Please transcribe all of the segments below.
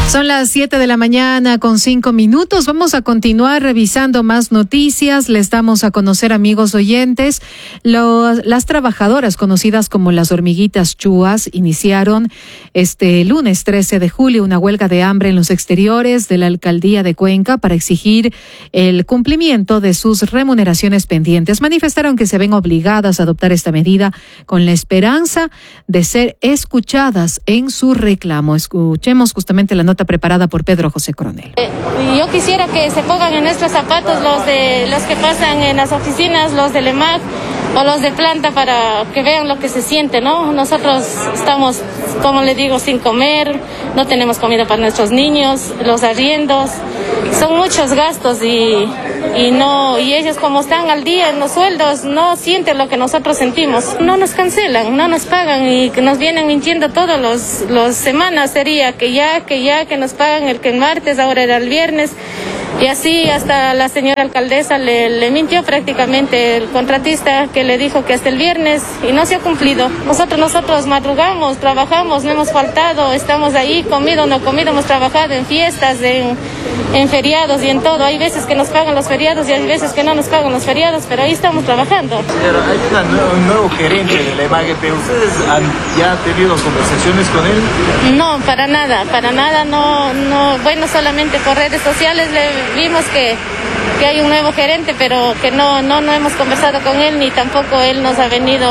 Son las 7 de la mañana con 5 minutos. Vamos a continuar revisando más noticias. Les damos a conocer, amigos oyentes, las trabajadoras conocidas como las hormiguitas chúas iniciaron este lunes 13 de julio una huelga de hambre en los exteriores de la alcaldía de Cuenca para exigir el cumplimiento de sus remuneraciones pendientes. Manifestaron que se ven obligadas a adoptar esta medida con la esperanza de ser escuchadas en su reclamo. Escuchemos justamente la nota preparada por Pedro José Coronel. Yo quisiera que se pongan en nuestros zapatos los que pasan en las oficinas, los del EMAC o los de planta, para que vean lo que se siente, ¿no? Nosotros estamos, como le digo, sin comer, no tenemos comida para nuestros niños, los arriendos, son muchos gastos y ellos, como están al día en los sueldos, no sienten lo que nosotros sentimos. No nos cancelan, no nos pagan y que nos vienen mintiendo todos los semanas. Sería que nos pagan el martes, ahora era el viernes. Y así hasta la señora alcaldesa le mintió prácticamente el contratista, que le dijo que hasta el viernes, y no se ha cumplido. Nosotros madrugamos, trabajamos, no hemos faltado, estamos ahí, comido o no comido, hemos trabajado en fiestas, en feriados y en todo. Hay veces que nos pagan los feriados y hay veces que no nos pagan los feriados, pero ahí estamos trabajando. Señora, hay un nuevo gerente de la EMAGP. ¿Ustedes han ya tenido conversaciones con él? No, para nada, no. Bueno, solamente por redes sociales vimos que hay un nuevo gerente, pero que no hemos conversado con él, ni tampoco él nos ha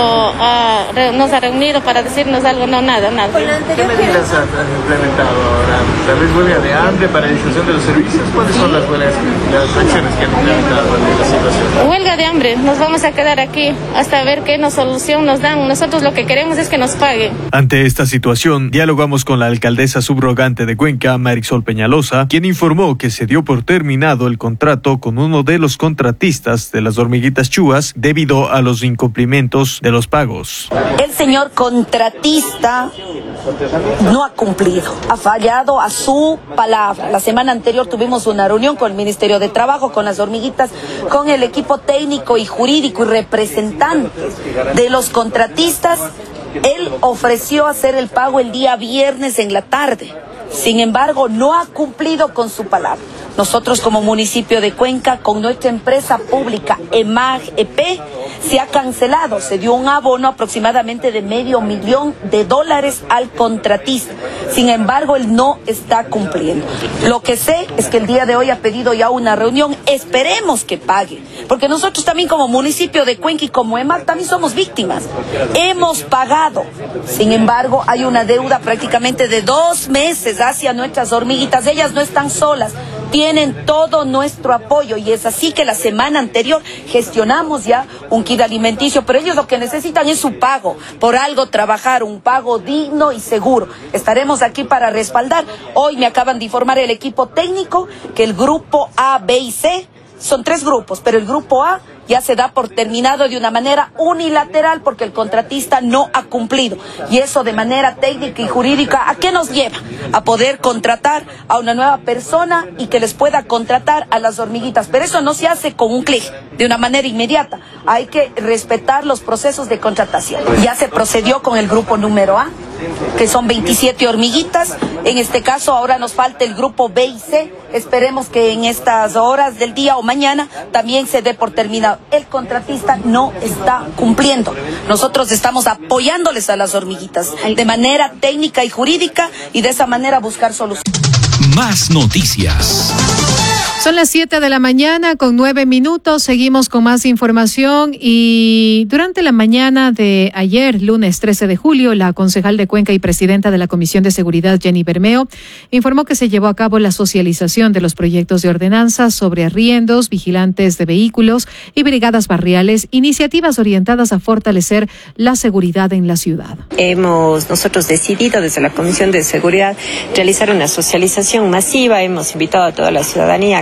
reunido para decirnos algo, nada. ¿Qué medidas han implementado ahora? ¿Tal vez huelga de hambre, paralización de los servicios? ¿Cuáles son las acciones que han implementado en la situación? Huelga de hambre, nos vamos a quedar aquí hasta ver qué solución nos dan. Nosotros lo que queremos es que nos paguen. Ante esta situación, dialogamos con la alcaldesa subrogante de Cuenca, Marisol Peñalosa, quien informó que se dio por terminado el contrato con uno de los contratistas de las hormiguitas chúas debido a los incumplimientos de los pagos. El señor contratista no ha cumplido, ha fallado a su palabra. La semana anterior tuvimos una reunión con el Ministerio de Trabajo, con las hormiguitas, con el equipo técnico y jurídico y representantes de los contratistas. Él ofreció hacer el pago el día viernes en la tarde. Sin embargo, no ha cumplido con su palabra. Nosotros, como municipio de Cuenca, con nuestra empresa pública EMAG-EP, se ha cancelado. Se dio un abono aproximadamente de $500,000 al contratista. Sin embargo, él no está cumpliendo. Lo que sé es que el día de hoy ha pedido ya una reunión. Esperemos que pague, porque nosotros también, como municipio de Cuenca y como EMAG, también somos víctimas. Hemos pagado. Sin embargo, hay una deuda prácticamente de 2 meses hacia nuestras hormiguitas. Ellas no están solas, tienen todo nuestro apoyo, y es así que la semana anterior gestionamos ya un kit alimenticio, pero ellos lo que necesitan es su pago, por algo trabajar, un pago digno y seguro. Estaremos aquí para respaldar. Hoy me acaban de informar el equipo técnico que el grupo A, B y C, son 3 grupos, pero el grupo A ya se da por terminado de una manera unilateral porque el contratista no ha cumplido. Y eso, de manera técnica y jurídica, ¿a qué nos lleva? A poder contratar a una nueva persona y que les pueda contratar a las hormiguitas. Pero eso no se hace con un clic, de una manera inmediata. Hay que respetar los procesos de contratación. Ya se procedió con el grupo número A, que son 27 hormiguitas. En este caso ahora nos falta el grupo B y C. Esperemos que en estas horas del día o mañana también se dé por terminado. El contratista no está cumpliendo. Nosotros estamos apoyándoles a las hormiguitas de manera técnica y jurídica, y de esa manera buscar soluciones. Más noticias. Son las 7 de la mañana con 9 minutos. Seguimos con más información, y durante la mañana de ayer, lunes 13 de julio, la concejal de Cuenca y presidenta de la Comisión de Seguridad, Jenny Bermeo, informó que se llevó a cabo la socialización de los proyectos de ordenanza sobre arriendos, vigilantes de vehículos y brigadas barriales, iniciativas orientadas a fortalecer la seguridad en la ciudad. Hemos nosotros decidido desde la Comisión de Seguridad realizar una socialización masiva. Hemos invitado a toda la ciudadanía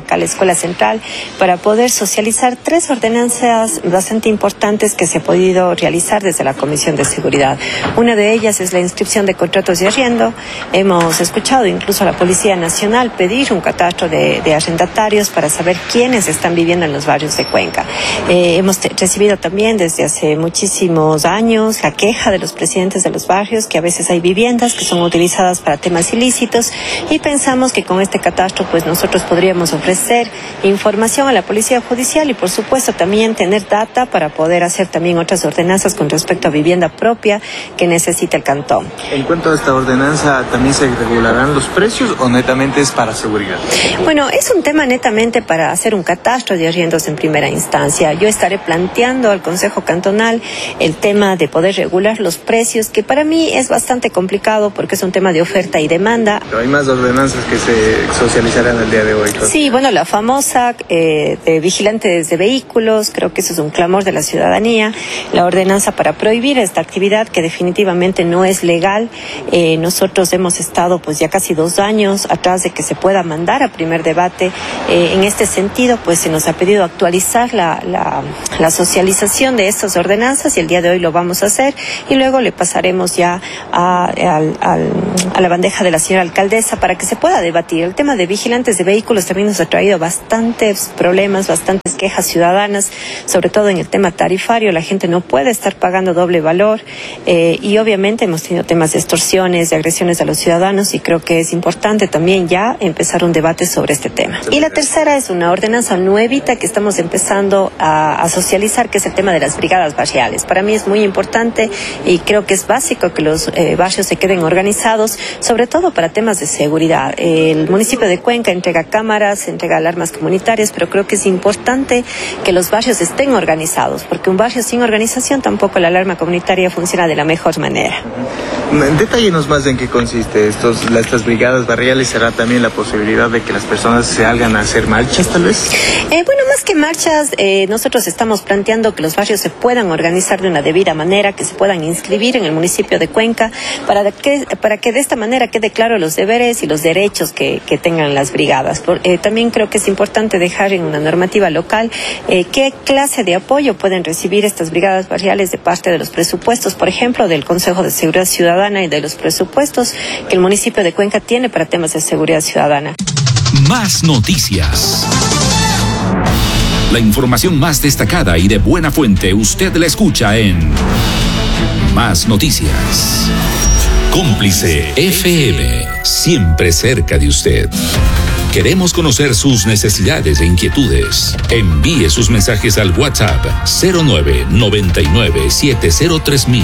acá a la Escuela Central para poder socializar 3 ordenanzas bastante importantes que se ha podido realizar desde la Comisión de Seguridad. Una de ellas es la inscripción de contratos de arriendo. Hemos escuchado incluso a la Policía Nacional pedir un catastro de arrendatarios para saber quiénes están viviendo en los barrios de Cuenca. Hemos recibido también desde hace muchísimos años la queja de los presidentes de los barrios que a veces hay viviendas que son utilizadas para temas ilícitos y pensamos que con este catastro pues nosotros podríamos ofrecer información a la Policía Judicial y por supuesto también tener data para poder hacer también otras ordenanzas con respecto a vivienda propia que necesita el cantón. En cuanto a esta ordenanza, ¿también se regularán los precios o netamente es para seguridad? Bueno, es un tema netamente para hacer un catastro de arriendos en primera instancia. Yo estaré planteando al Consejo Cantonal el tema de poder regular los precios, que para mí es bastante complicado porque es un tema de oferta y demanda. Pero hay más ordenanzas que se socializarán el día de hoy. Sí, bueno, la famosa de vigilantes de vehículos, creo que eso es un clamor de la ciudadanía. La ordenanza para prohibir esta actividad que definitivamente no es legal. Nosotros hemos estado pues ya casi 2 años atrás de que se pueda mandar a primer debate. En este sentido, pues se nos ha pedido actualizar la socialización de estas ordenanzas y el día de hoy lo vamos a hacer y luego le pasaremos ya a la bandeja de la señora alcaldesa para que se pueda debatir. El tema de vigilantes de vehículos también nos ha traído bastantes problemas, bastantes quejas ciudadanas, sobre todo en el tema tarifario. La gente no puede estar pagando doble valor y obviamente hemos tenido temas de extorsiones, de agresiones a los ciudadanos y creo que es importante también ya empezar un debate sobre este tema. Y la tercera es una ordenanza nuevita que estamos empezando a socializar, que es el tema de las brigadas barriales. Para mí es muy importante y creo que es básico que los barrios se queden organizados, sobre todo para temas de seguridad. El municipio de Cuenca entrega cámaras, entrega alarmas comunitarias, pero creo que es importante que los barrios estén organizados, porque un barrio sin organización tampoco la alarma comunitaria funciona de la mejor manera. Detállenos más en qué consiste estas brigadas barriales. ¿Será también la posibilidad de que las personas se hagan a hacer marchas tal vez? Bueno, más que marchas, nosotros estamos planteando que los barrios se puedan organizar de una debida manera, que se puedan inscribir en el municipio de Cuenca, para que de esta manera quede claro los deberes y los derechos que tengan las brigadas. También creo que es importante dejar en una normativa local qué clase de apoyo pueden recibir estas brigadas barriales de parte de los presupuestos, por ejemplo, del Consejo de Seguridad Ciudadana y de los presupuestos que el municipio de Cuenca tiene para temas de seguridad ciudadana. Más noticias. La información más destacada y de buena fuente usted la escucha en Más Noticias. Cómplice FM, siempre cerca de usted. Queremos conocer sus necesidades e inquietudes. Envíe sus mensajes al WhatsApp 0999703000.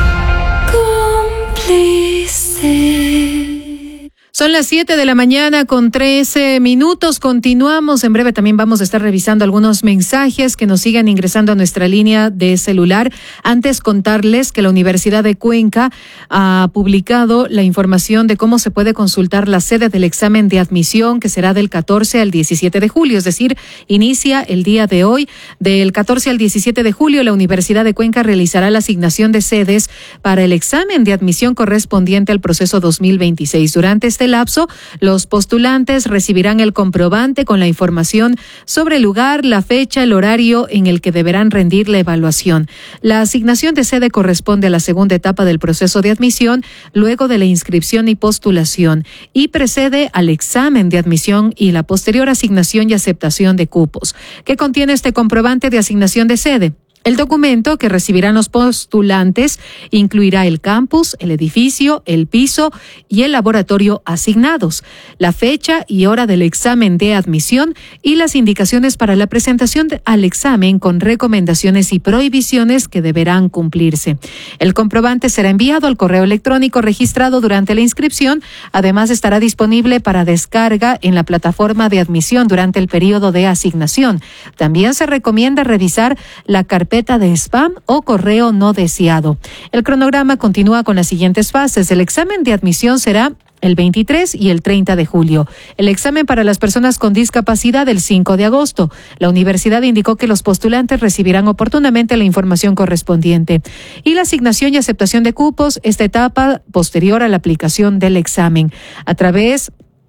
Son las 7 de la mañana con 13 minutos. Continuamos. En breve también vamos a estar revisando algunos mensajes que nos sigan ingresando a nuestra línea de celular. Antes contarles que la Universidad de Cuenca ha publicado la información de cómo se puede consultar la sede del examen de admisión, que será del 14 al 17 de julio. Es decir, inicia el día de hoy. Del 14 al 17 de julio, la Universidad de Cuenca realizará la asignación de sedes para el examen de admisión correspondiente al proceso 2026. Durante este lapso, los postulantes recibirán el comprobante con la información sobre el lugar, la fecha, el horario en el que deberán rendir la evaluación. La asignación de sede corresponde a la segunda etapa del proceso de admisión, luego de la inscripción y postulación, y precede al examen de admisión y la posterior asignación y aceptación de cupos. ¿Qué contiene este comprobante de asignación de sede? El documento que recibirán los postulantes incluirá el campus, el edificio, el piso y el laboratorio asignados, la fecha y hora del examen de admisión y las indicaciones para la presentación al examen con recomendaciones y prohibiciones que deberán cumplirse. El comprobante será enviado al correo electrónico registrado durante la inscripción. Además, estará disponible para descarga en la plataforma de admisión durante el periodo de asignación. También se recomienda revisar la carpeta de spam o correo no deseado. El cronograma continúa con las siguientes fases. El examen de admisión será el 23 y el 30 de julio. El examen para las personas con discapacidad el 5 de agosto. La universidad indicó que los postulantes recibirán oportunamente la información correspondiente. Y la asignación y aceptación de cupos, esta etapa posterior a la aplicación del examen. A través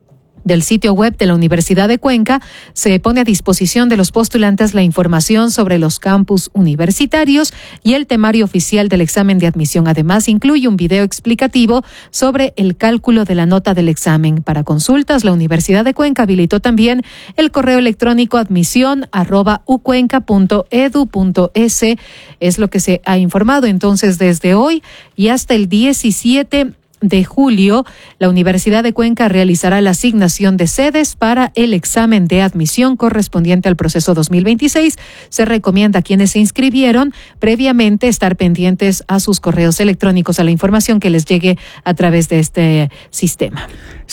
del sitio web de la Universidad de Cuenca, se pone a disposición de los postulantes la información sobre los campus universitarios y el temario oficial del examen de admisión. Además, incluye un video explicativo sobre el cálculo de la nota del examen. Para consultas, la Universidad de Cuenca habilitó también el correo electrónico admisión@ucuenca.edu.es. Es lo que se ha informado. Entonces, desde hoy y hasta el 17 de julio, la Universidad de Cuenca realizará la asignación de sedes para el examen de admisión correspondiente al proceso 2026. Se recomienda a quienes se inscribieron previamente estar pendientes a sus correos electrónicos, a la información que les llegue a través de este sistema.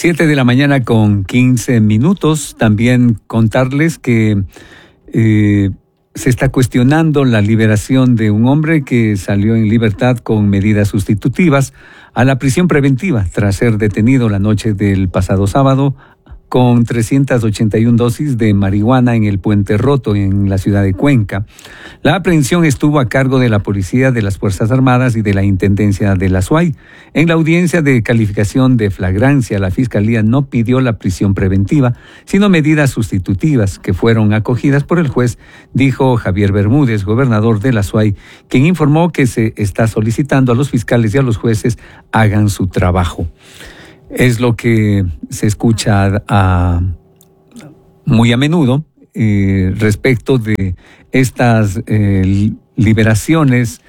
7:15 a.m. También contarles que se está cuestionando la liberación de un hombre que salió en libertad con medidas sustitutivas a la prisión preventiva tras ser detenido la noche del pasado sábado con 381 dosis de marihuana en el Puente Roto, en la ciudad de Cuenca. La aprehensión estuvo a cargo de la Policía de las Fuerzas Armadas y de la Intendencia de la SUAY. En la audiencia de calificación de flagrancia, la Fiscalía no pidió la prisión preventiva, sino medidas sustitutivas que fueron acogidas por el juez, dijo Javier Bermúdez, gobernador de la SUAY, quien informó que se está solicitando a los fiscales y a los jueces hagan su trabajo. Es lo que se escucha muy a menudo respecto de estas liberaciones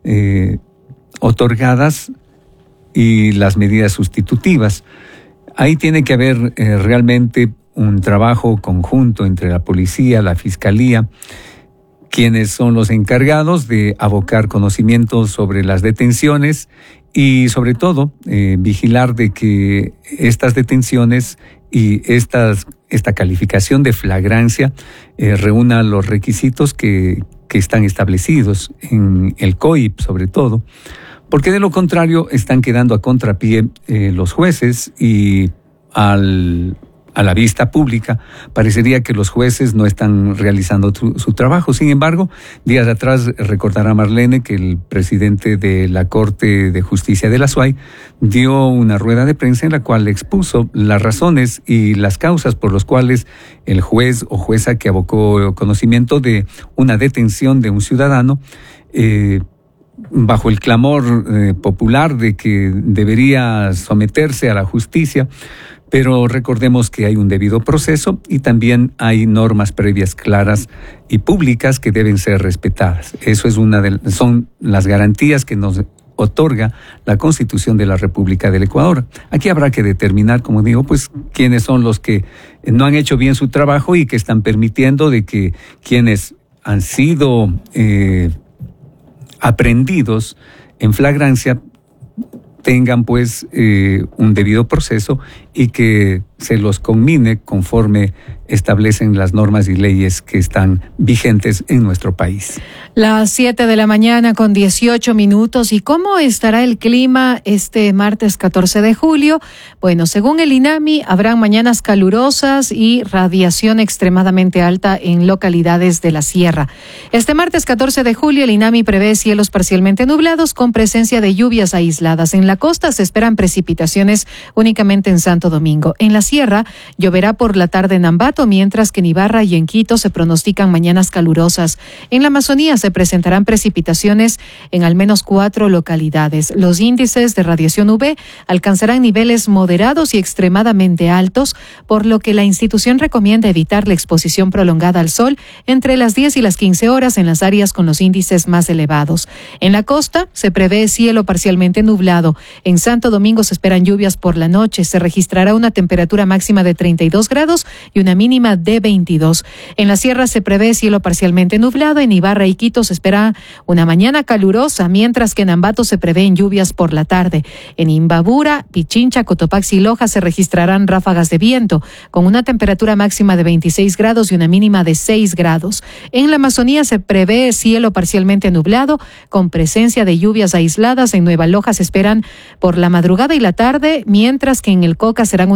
otorgadas y las medidas sustitutivas. Ahí tiene que haber realmente un trabajo conjunto entre la policía, la fiscalía, quienes son los encargados de abocar conocimientos sobre las detenciones y sobre todo vigilar de que estas detenciones y esta calificación de flagrancia reúna los requisitos que están establecidos en el COIP sobre todo, porque de lo contrario están quedando a contrapié los jueces y a la vista pública, parecería que los jueces no están realizando su trabajo. Sin embargo, días atrás recordará Marlene que el presidente de la Corte de Justicia de la SUAY dio una rueda de prensa en la cual expuso las razones y las causas por las cuales el juez o jueza que abocó conocimiento de una detención de un ciudadano, bajo el clamor popular de que debería someterse a la justicia, pero recordemos que hay un debido proceso y también hay normas previas claras y públicas que deben ser respetadas. Eso es son las garantías que nos otorga la Constitución de la República del Ecuador. Aquí habrá que determinar, como digo, pues quiénes son los que no han hecho bien su trabajo y que están permitiendo de que quienes han sido aprehendidos en flagrancia tengan pues un debido proceso y que se los conmine conforme establecen las normas y leyes que están vigentes en nuestro país. Las 7:18 a.m. ¿Y cómo estará el clima este martes 14 de julio? Bueno, según el INAMI, habrán mañanas calurosas y radiación extremadamente alta en localidades de la sierra. Este martes 14 de julio, el INAMI prevé cielos parcialmente nublados con presencia de lluvias aisladas. En la costa se esperan precipitaciones únicamente en Santo Domingo. En la sierra lloverá por la tarde en Ambato, mientras que en Ibarra y en Quito se pronostican mañanas calurosas. En la Amazonía se presentarán precipitaciones en al menos 4 localidades. Los índices de radiación UV alcanzarán niveles moderados y extremadamente altos, por lo que la institución recomienda evitar la exposición prolongada al sol entre las 10 y las 15 horas en las áreas con los índices más elevados. En la costa se prevé cielo parcialmente nublado. En Santo Domingo se esperan lluvias por la noche. Se registrará una temperatura máxima de 32 grados y una mínima de 22. En la sierra se prevé cielo parcialmente nublado. En Ibarra y Quito se espera una mañana calurosa, mientras que en Ambato se prevén lluvias por la tarde. En Imbabura, Pichincha, Cotopaxi y Loja se registrarán ráfagas de viento, con una temperatura máxima de 26 grados y una mínima de 6 grados. En la Amazonía se prevé cielo parcialmente nublado, con presencia de lluvias aisladas. En Nueva Loja se esperan por la madrugada y la tarde, mientras que en el Coca serán únicamente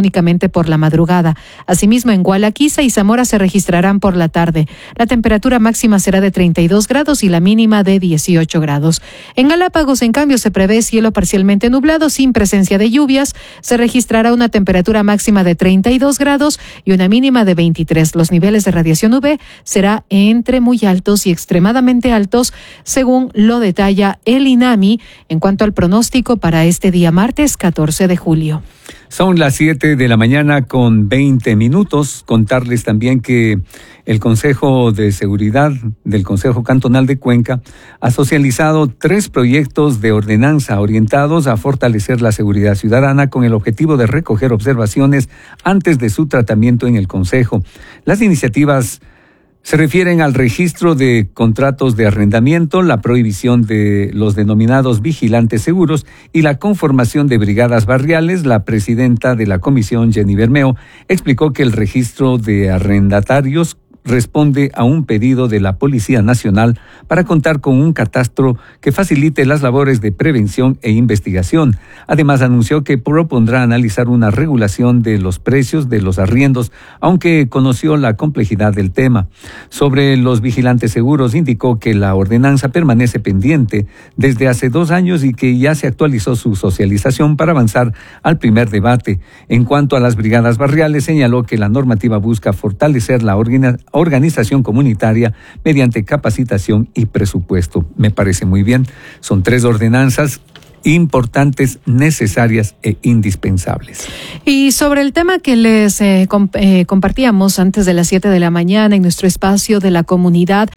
fuerte por la madrugada. Asimismo, en Gualaquiza y Zamora se registrarán por la tarde. La temperatura máxima será de 32 grados y la mínima de 18 grados. En Galápagos, en cambio, se prevé cielo parcialmente nublado sin presencia de lluvias. Se registrará una temperatura máxima de 32 grados y una mínima de 23. Los niveles de radiación UV será entre muy altos y extremadamente altos, según lo detalla el INAMI en cuanto al pronóstico para este día martes 14 de julio. Son las 7 de la mañana con 20 minutos. Contarles también que el Consejo de Seguridad del Consejo Cantonal de Cuenca ha socializado 3 proyectos de ordenanza orientados a fortalecer la seguridad ciudadana con el objetivo de recoger observaciones antes de su tratamiento en el Consejo. Las iniciativas se refieren al registro de contratos de arrendamiento, la prohibición de los denominados vigilantes seguros y la conformación de brigadas barriales. La presidenta de la comisión, Jenny Bermeo, explicó que el registro de arrendatarios responde a un pedido de la Policía Nacional para contar con un catastro que facilite las labores de prevención e investigación. Además, anunció que propondrá analizar una regulación de los precios de los arriendos, aunque conoció la complejidad del tema. Sobre los vigilantes seguros, indicó que la ordenanza permanece pendiente desde hace 2 años y que ya se actualizó su socialización para avanzar al primer debate. En cuanto a las brigadas barriales, señaló que la normativa busca fortalecer la organización comunitaria mediante capacitación y presupuesto. Me parece muy bien. Son 3 ordenanzas importantes, necesarias e indispensables. Y sobre el tema que les compartíamos antes de las 7 de la mañana en nuestro espacio de la comunidad,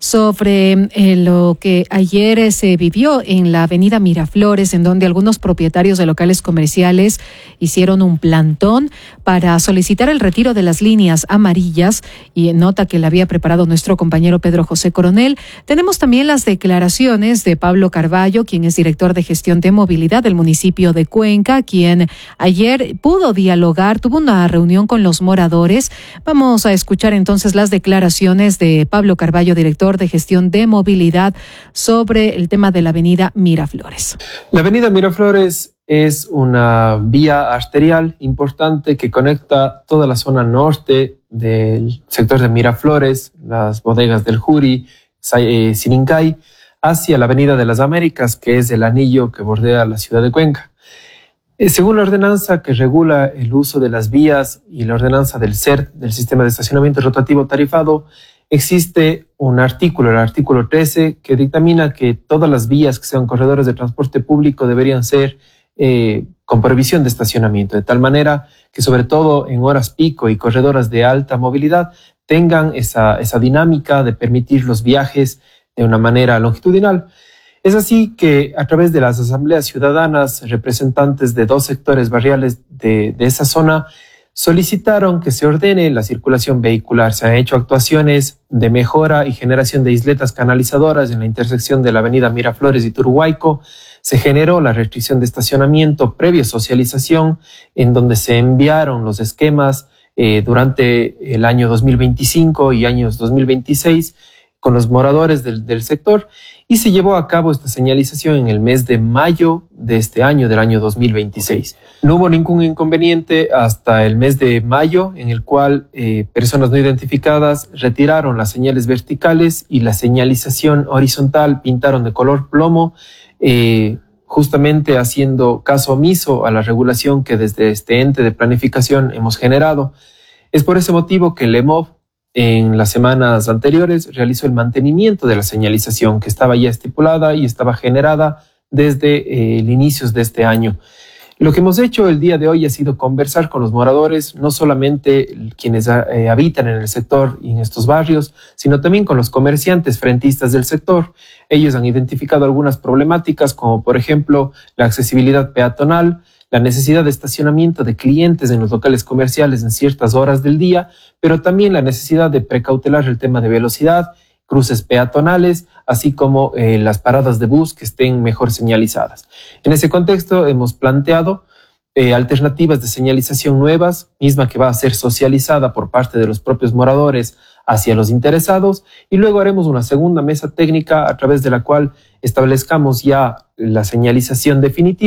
sobre lo que ayer se vivió en la avenida Miraflores, en donde algunos propietarios de locales comerciales hicieron un plantón para solicitar el retiro de las líneas amarillas, y nota que la había preparado nuestro compañero Pedro José Coronel. Tenemos también las declaraciones de Pablo Carballo, quien es director de gestión de movilidad del municipio de Cuenca, quien ayer pudo dialogar, tuvo una reunión con los moradores. Vamos a escuchar entonces las declaraciones de Pablo Carballo, director de gestión de movilidad, sobre el tema de la avenida Miraflores. La avenida Miraflores es una vía arterial importante que conecta toda la zona norte del sector de Miraflores, las bodegas del Juri, Sirincay, hacia la Avenida de las Américas, que es el anillo que bordea la ciudad de Cuenca. Según la ordenanza que regula el uso de las vías y la ordenanza del CERT, del Sistema de Estacionamiento Rotativo Tarifado, existe un artículo, el artículo 13, que dictamina que todas las vías que sean corredores de transporte público deberían ser con prohibición de estacionamiento, de tal manera que sobre todo en horas pico y corredoras de alta movilidad tengan esa dinámica de permitir los viajes de una manera longitudinal. Es así que a través de las asambleas ciudadanas, representantes de 2 sectores barriales de esa zona solicitaron que se ordene la circulación vehicular. Se han hecho actuaciones de mejora y generación de isletas canalizadoras en la intersección de la avenida Miraflores y Turuhuayco. Se generó la restricción de estacionamiento previa socialización, en donde se enviaron los esquemas durante el año 2025 y años 2026, con los moradores del sector, y se llevó a cabo esta señalización en el mes de mayo de este año, del año 2026. No hubo ningún inconveniente hasta el mes de mayo, en el cual personas no identificadas retiraron las señales verticales y la señalización horizontal pintaron de color plomo, justamente haciendo caso omiso a la regulación que desde este ente de planificación hemos generado. Es por ese motivo que el EMOV en las semanas anteriores realizó el mantenimiento de la señalización que estaba ya estipulada y estaba generada desde el inicios de este año. Lo que hemos hecho el día de hoy ha sido conversar con los moradores, no solamente quienes habitan en el sector y en estos barrios, sino también con los comerciantes frentistas del sector. Ellos han identificado algunas problemáticas, como por ejemplo la accesibilidad peatonal, la necesidad de estacionamiento de clientes en los locales comerciales en ciertas horas del día, pero también la necesidad de precautelar el tema de velocidad, cruces peatonales, así como las paradas de bus que estén mejor señalizadas. En ese contexto hemos planteado alternativas de señalización nuevas, misma que va a ser socializada por parte de los propios moradores hacia los interesados, y luego haremos una segunda mesa técnica a través de la cual establezcamos ya la señalización definitiva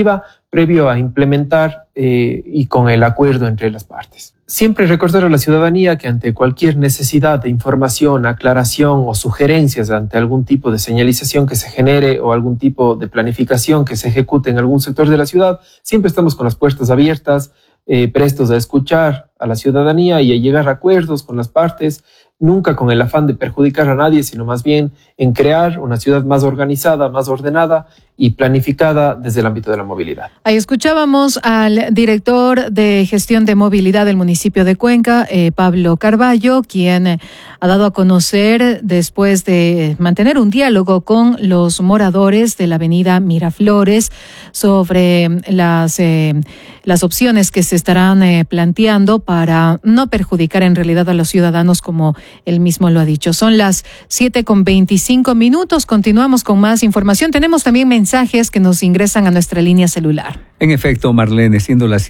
previo a implementar y con el acuerdo entre las partes. Siempre recordar a la ciudadanía que ante cualquier necesidad de información, aclaración o sugerencias ante algún tipo de señalización que se genere o algún tipo de planificación que se ejecute en algún sector de la ciudad, siempre estamos con las puertas abiertas, prestos a escuchar a la ciudadanía y a llegar a acuerdos con las partes, nunca con el afán de perjudicar a nadie, sino más bien en crear una ciudad más organizada, más ordenada y planificada desde el ámbito de la movilidad. Ahí escuchábamos al director de gestión de movilidad del municipio de Cuenca, Pablo Carballo, quien ha dado a conocer, después de mantener un diálogo con los moradores de la avenida Miraflores sobre las opciones que se estarán planteando para no perjudicar en realidad a los ciudadanos, como él mismo lo ha dicho. Son las 7:25. Continuamos con más información. Tenemos también mensajes que nos ingresan a nuestra línea celular. En efecto, Marlene, siendo las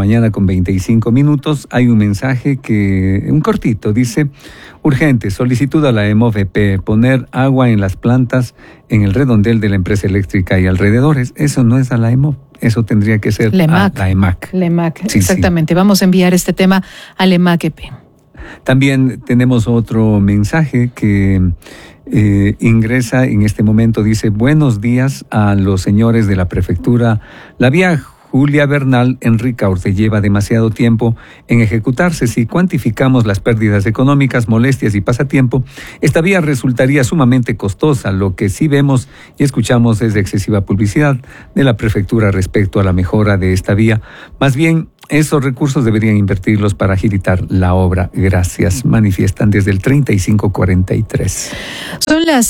7:25, hay un mensaje un cortito, dice: urgente, solicitud a la EMOVP, poner agua en las plantas en el redondel de la empresa eléctrica y alrededores. Eso no es a la EMOV. Eso tendría que ser a la EMAC. La EMAC, sí, exactamente. Sí. Vamos a enviar este tema al EMAC-EP. También tenemos otro mensaje que ingresa en este momento. Dice: buenos días a los señores de la prefectura. La vía Julia Bernal en Ricaurte lleva demasiado tiempo en ejecutarse. Si cuantificamos las pérdidas económicas, molestias y pasatiempo, esta vía resultaría sumamente costosa. Lo que sí vemos y escuchamos es de excesiva publicidad de la prefectura respecto a la mejora de esta vía. Más bien, esos recursos deberían invertirlos para agilitar la obra. Gracias. Manifiestan desde el 3543. Son las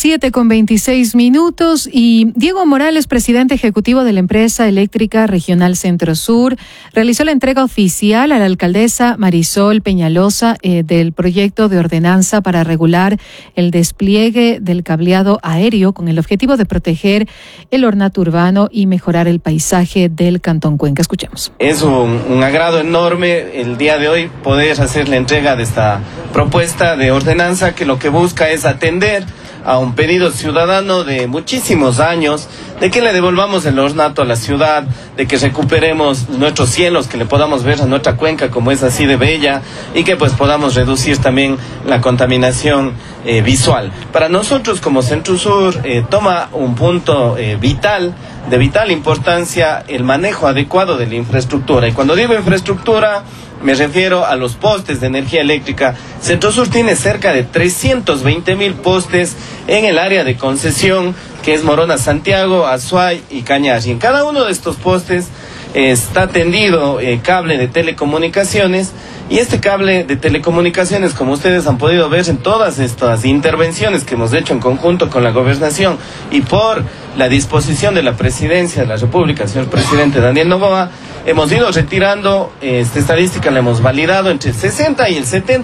7:26 y Diego Morales, presidente ejecutivo de la empresa eléctrica regional Centro Sur, realizó la entrega oficial a la alcaldesa Marisol Peñalosa del proyecto de ordenanza para regular el despliegue del cableado aéreo con el objetivo de proteger el ornato urbano y mejorar el paisaje del Cantón Cuenca. Escuchemos. Es un agrado enorme el día de hoy poder hacer la entrega de esta propuesta de ordenanza que lo que busca es atender a un pedido ciudadano de muchísimos años, de que le devolvamos el ornato a la ciudad, de que recuperemos nuestros cielos, que le podamos ver a nuestra cuenca como es así de bella y que pues podamos reducir también la contaminación visual. Para nosotros como Centro Sur toma un punto de vital importancia el manejo adecuado de la infraestructura. Y cuando digo infraestructura, me refiero a los postes de energía eléctrica. Centro Sur tiene cerca de 320,000 postes en el área de concesión, que es Morona Santiago, Azuay y Cañar. Y en cada uno de estos postes está tendido cable de telecomunicaciones. Y este cable de telecomunicaciones, como ustedes han podido ver en todas estas intervenciones que hemos hecho en conjunto con la gobernación y por la disposición de la presidencia de la República, señor presidente Daniel Noboa, hemos ido retirando, esta estadística la hemos validado, entre el 60 y el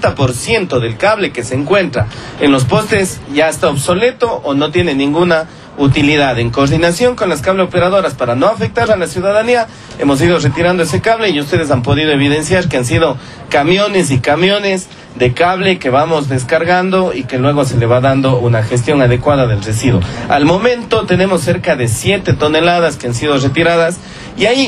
70% del cable que se encuentra en los postes ya está obsoleto o no tiene ninguna utilidad. En coordinación con las cable operadoras para no afectar a la ciudadanía, hemos ido retirando ese cable y ustedes han podido evidenciar que han sido camiones y camiones de cable que vamos descargando y que luego se le va dando una gestión adecuada del residuo. Al momento tenemos cerca de 7 toneladas que han sido retiradas y ahí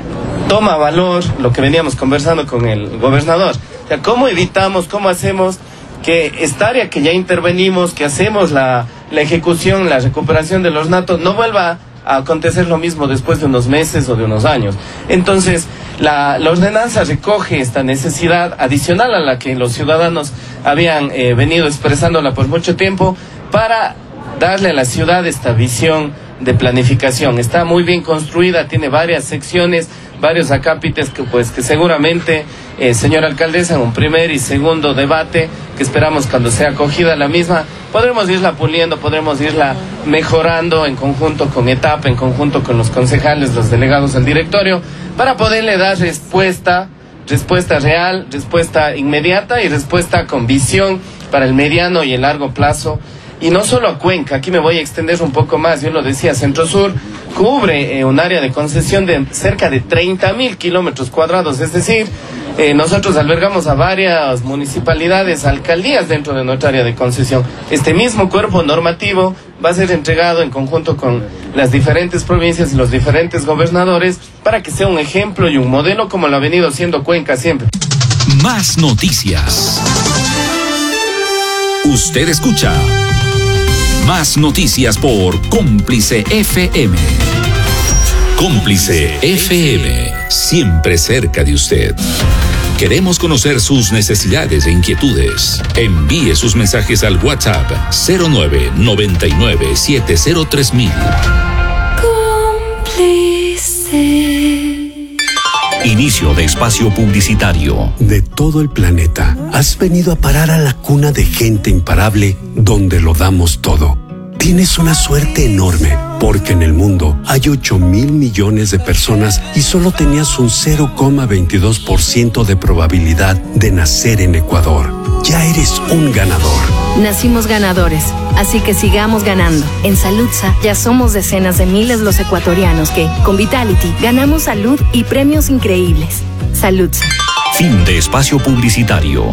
toma valor lo que veníamos conversando con el gobernador. O sea, ¿cómo evitamos, cómo hacemos que esta área que ya intervenimos, que hacemos la ejecución, la recuperación del ornato, no vuelva a acontecer lo mismo después de unos meses o de unos años? Entonces, la ordenanza recoge esta necesidad adicional a la que los ciudadanos habían venido expresándola por mucho tiempo, para darle a la ciudad esta visión de planificación. Está muy bien construida, tiene varias secciones, varios acápites que seguramente, señora alcaldesa, en un primer y segundo debate, que esperamos cuando sea acogida la misma, podremos irla puliendo, podremos irla mejorando en conjunto con ETAP, en conjunto con los concejales, los delegados del directorio, para poderle dar respuesta real, respuesta inmediata y respuesta con visión para el mediano y el largo plazo. Y no solo a Cuenca, aquí me voy a extender un poco más, yo lo decía, Centro Sur cubre un área de concesión de cerca de 30.000 kilómetros cuadrados, es decir, nosotros albergamos a varias municipalidades, alcaldías dentro de nuestra área de concesión. Este mismo cuerpo normativo va a ser entregado en conjunto con las diferentes provincias y los diferentes gobernadores para que sea un ejemplo y un modelo como lo ha venido siendo Cuenca siempre. Más noticias. Usted escucha Más Noticias por Cómplice FM. Cómplice FM, siempre cerca de usted. Queremos conocer sus necesidades e inquietudes. Envíe sus mensajes al WhatsApp 0999703000. Cómplice. Inicio de espacio publicitario. De todo el planeta, has venido a parar a la cuna de gente imparable donde lo damos todo. Tienes una suerte enorme, porque en el mundo hay 8,000 millones de personas y solo tenías un 0,22% de probabilidad de nacer en Ecuador. Ya eres un ganador. Nacimos ganadores, así que sigamos ganando. En Saludsa ya somos decenas de miles los ecuatorianos que, con Vitality, ganamos salud y premios increíbles. Saludsa. Fin de espacio publicitario.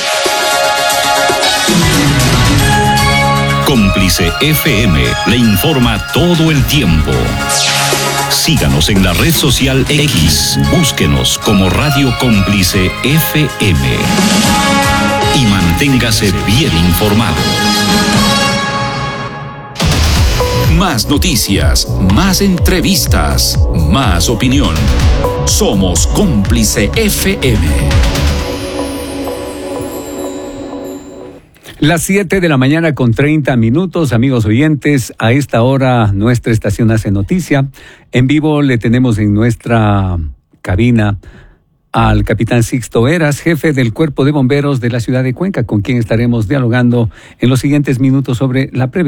Cómplice FM le informa todo el tiempo. Síganos en la red social X. Búsquenos como Radio Cómplice FM. Y manténgase bien informado. Más noticias, más entrevistas, más opinión. Somos Cómplice FM. Las 7 de la mañana con 30 minutos, amigos oyentes. A esta hora nuestra estación hace noticia. En vivo le tenemos en nuestra cabina al capitán Sixto Eras, jefe del Cuerpo de Bomberos de la ciudad de Cuenca, con quien estaremos dialogando en los siguientes minutos sobre la prevención